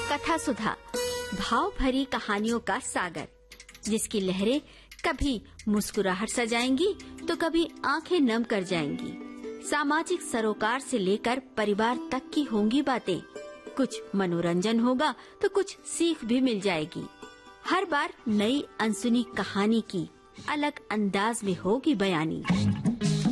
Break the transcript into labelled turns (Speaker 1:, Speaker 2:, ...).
Speaker 1: कथा सुधा, भाव भरी कहानियों का सागर, जिसकी लहरें कभी मुस्कुराहट सजाएंगी तो कभी आंखें नम कर जाएंगी। सामाजिक सरोकार से लेकर परिवार तक की होंगी बातें। कुछ मनोरंजन होगा तो कुछ सीख भी मिल जाएगी। हर बार नई अनसुनी कहानी की अलग अंदाज में होगी बयानी।